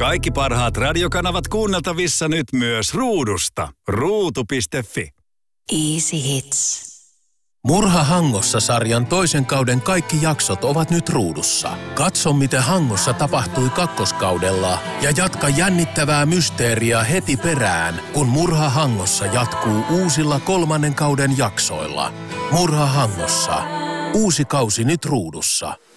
Kaikki parhaat radiokanavat kuunneltavissa nyt myös ruudusta. Ruutu.fi. Easy Hits. Murha Hangossa-sarjan toisen kauden kaikki jaksot ovat nyt ruudussa. Katso, miten Hangossa tapahtui kakkoskaudella ja jatka jännittävää mysteeriä heti perään, kun Murha Hangossa jatkuu uusilla kolmannen kauden jaksoilla. Murha Hangossa. Uusi kausi nyt ruudussa.